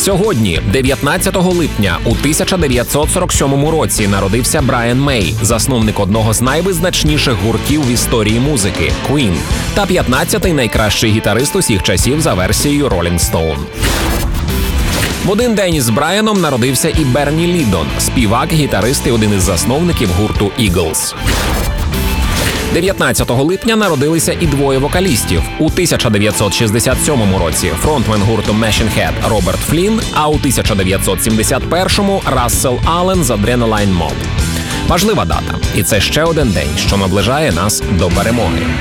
Сьогодні, 19 липня, у 1947 році народився Брайан Мей, засновник одного з найвизначніших гуртів в історії музики – Queen, та 15-й найкращий гітарист усіх часів за версією Rolling Stone. В один день із Брайаном народився і Берні Лідон, співак, гітарист і один із засновників гурту Eagles. 19 липня народилися і двоє вокалістів. У 1967 році фронтмен гурту Machine Head Роберт Флін, а у 1971-му Рассел Аллен з Adrenaline Mob. Важлива дата. І це ще один день, що наближає нас до перемоги.